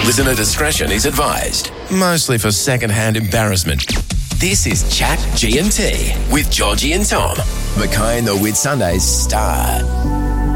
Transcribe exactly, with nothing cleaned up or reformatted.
Listener discretion is advised, mostly for second-hand embarrassment. This is Chat G and T with Georgie and Tom. Mackay and the Whitsundays start.